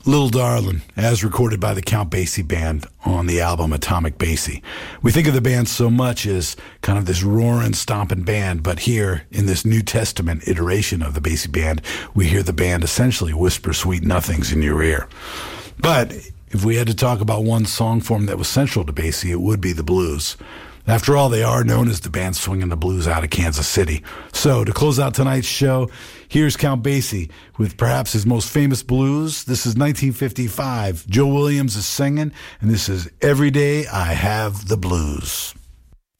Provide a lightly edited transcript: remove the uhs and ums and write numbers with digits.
Little Darlin', as recorded by the Count Basie Band on the album Atomic Basie. We think of the band so much as kind of this roaring, stomping band, but here in this New Testament iteration of the Basie Band, we hear the band essentially whisper sweet nothings in your ear. But if we had to talk about one song form that was central to Basie, it would be the blues. After all, they are known as the band swinging the blues out of Kansas City. So, to close out tonight's show, here's Count Basie with perhaps his most famous blues. This is 1955. Joe Williams is singing, and this is Every Day I Have the Blues.